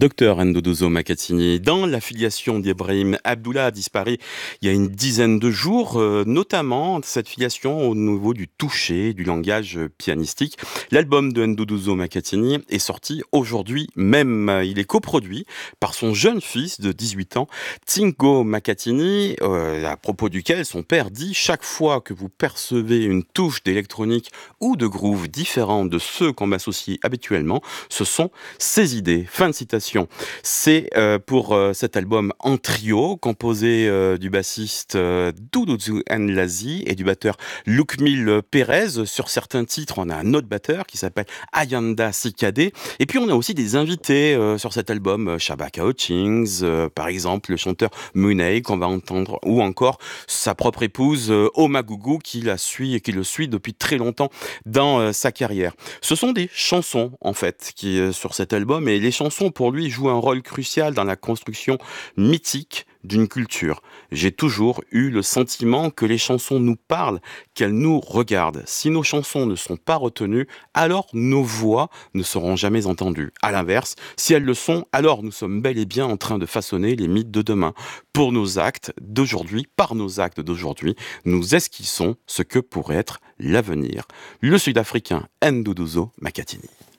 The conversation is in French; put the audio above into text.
Docteur Ndodozo Makatini, dans la filiation d'Ibrahim Abdullah disparu il y a une dizaine de jours, notamment cette filiation au niveau du toucher, du langage pianistique. L'album de Ndodozo Makatini est sorti aujourd'hui même. Il est coproduit par son jeune fils de 18 ans, Tingo Makatini, à propos duquel son père dit: chaque fois que vous percevez une touche d'électronique ou de groove différente de ceux qu'on m'associe habituellement, ce sont ses idées. Fin de citation. C'est pour cet album en trio, composé du bassiste Duduzu Nlazi et du batteur Lukmil Perez. Sur certains titres, on a un autre batteur qui s'appelle Ayanda Sikade. Et puis on a aussi des invités sur cet album, Shabaka Hutchings, par exemple le chanteur Munei qu'on va entendre, ou encore sa propre épouse Oma Gugu qui la suit et qui le suit depuis très longtemps dans sa carrière. Ce sont des chansons en fait qui sur cet album, et les chansons pour lui jouent un rôle crucial dans la construction mythique d'une culture. J'ai toujours eu le sentiment que les chansons nous parlent, qu'elles nous regardent. Si nos chansons ne sont pas retenues, alors nos voix ne seront jamais entendues. À l'inverse, si elles le sont, alors nous sommes bel et bien en train de façonner les mythes de demain. Pour nos actes d'aujourd'hui, par nos actes d'aujourd'hui, nous esquissons ce que pourrait être l'avenir. Le Sud-Africain Ndodozo Makatini.